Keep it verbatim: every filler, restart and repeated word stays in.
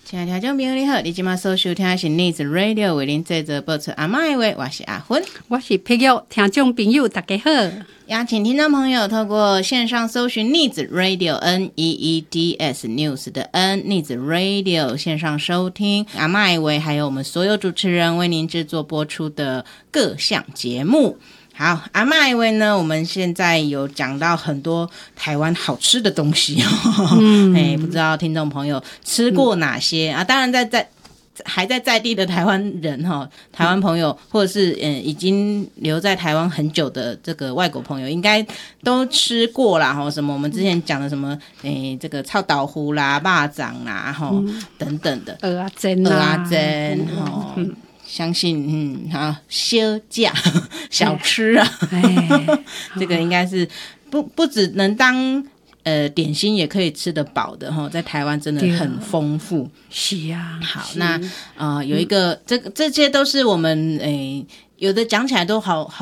亲爱的听众朋友你好，你今晚所收听的是 Needs Radio 为您制作播出阿嬷的话，我是阿芬， 我是碧玉，听众朋友大家好。 邀请听众朋友透过线上搜寻 Needs Radio N E E D S News 的 N Needs Radio 线上收听阿嬷的话，还有我们所有主持人为您制作播出的各项节目。好，阿嬷以为呢，我们现在有讲到很多台湾好吃的东西哦，嗯，哎，不知道听众朋友吃过哪些、嗯、啊？当然在在还在在地的台湾人哈，台湾朋友、嗯、或者是嗯已经留在台湾很久的这个外国朋友，应该都吃过啦哈。什么我们之前讲的什么诶，这个臭豆腐啦、肉粽啦哈、嗯、等等的， 蚵仔煎啦、 蚵仔煎哈。嗯相信嗯好小价小吃啊，这个应该是不不只能当呃点心，也可以吃得饱的哈，在台湾真的很丰富。 是啊， 好，那呃有一个、嗯、这个这些都是我们诶、呃、有的讲起来都好好。